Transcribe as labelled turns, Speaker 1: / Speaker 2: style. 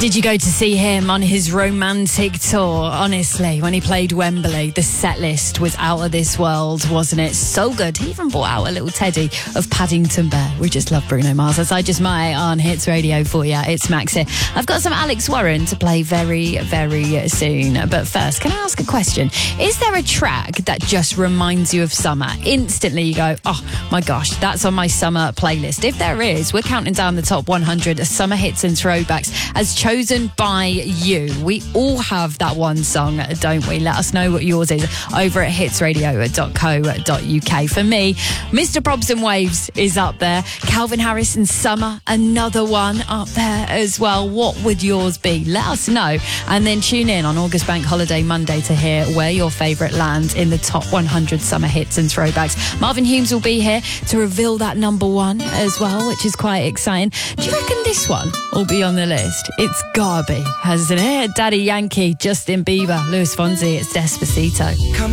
Speaker 1: Did you go to see him on his romantic tour? Honestly, when he played Wembley, the set list was out of this world, wasn't it? So good. He even brought out a little teddy of Paddington Bear. We just love Bruno Mars. As I just might on Hits Radio for you. It's Max here. I've got some Alex Warren to play very, very soon. But first, can I ask a question? Is there a track that just reminds you of summer? Instantly you go, oh my gosh, that's on my summer playlist. If there is, we're counting down the top 100 summer hits and throwbacks as chosen by you. We all have that one song, don't we? Let us know what yours is over at hitsradio.co.uk. For me, Mr. Probs and Waves is up there. Calvin Harris and Summer, another one up there as well. What would yours be? Let us know. And then tune in on August Bank Holiday Monday to hear where your favourite lands in the top 100 summer hits and throwbacks. Marvin Humes will be here to reveal that number one as well, which is quite exciting. Do you reckon this one will be on the list? It's gotta be, hasn't it? Daddy Yankee, Justin Bieber, Luis Fonsi, it's Despacito.